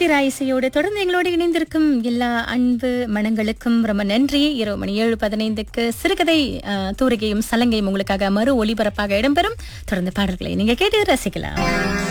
சித்ரா இசையோடு தொடர்ந்து எங்களோடு இணைந்திருக்கும் எல்லா அன்பு மனங்களுக்கும் ரொம்ப நன்றி. இரவு மணி 7:15க்கு சிறுகதை தூரிகையும் சலங்கையும் உங்களுக்காக மறு ஒளிபரப்பாக இடம்பெறும். தொடர்ந்து பாடல்களை நீங்க கேட்டு ரசிக்கலாம்.